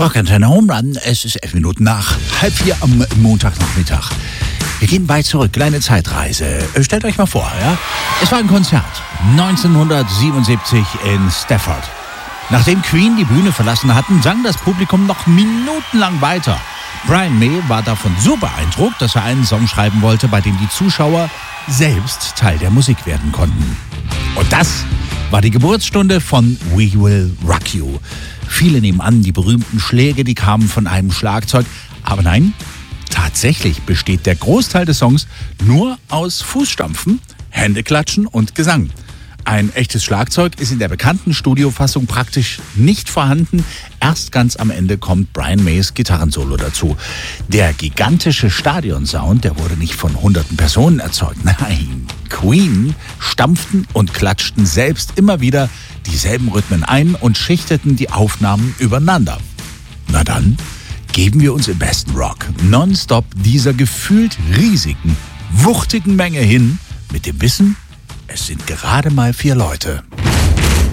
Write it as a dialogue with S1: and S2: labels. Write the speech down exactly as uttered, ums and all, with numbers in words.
S1: Rockantenne Home Run. Es ist elf Minuten nach halb vier am Montagnachmittag. Wir gehen weit zurück, kleine Zeitreise. Stellt euch mal vor, ja? Es war ein Konzert neunzehnhundertsiebenundsiebzig in Stafford. Nachdem Queen die Bühne verlassen hatten, sang das Publikum noch minutenlang weiter. Brian May war davon so beeindruckt, dass er einen Song schreiben wollte, bei dem die Zuschauer selbst Teil der Musik werden konnten. Und das war die Geburtsstunde von We Will Rock You. Viele nehmen an, die berühmten Schläge, die kamen von einem Schlagzeug. Aber nein, tatsächlich besteht der Großteil des Songs nur aus Fußstampfen, Händeklatschen und Gesang. Ein echtes Schlagzeug ist in der bekannten Studiofassung praktisch nicht vorhanden. Erst ganz am Ende kommt Brian Mays Gitarrensolo dazu. Der gigantische Stadionsound, der wurde nicht von hunderten Personen erzeugt. Nein, Queen stampften und klatschten selbst immer wieder dieselben Rhythmen ein und schichteten die Aufnahmen übereinander. Na dann, geben wir uns im besten Rock nonstop dieser gefühlt riesigen, wuchtigen Menge hin, mit dem Wissen, es sind gerade mal vier Leute.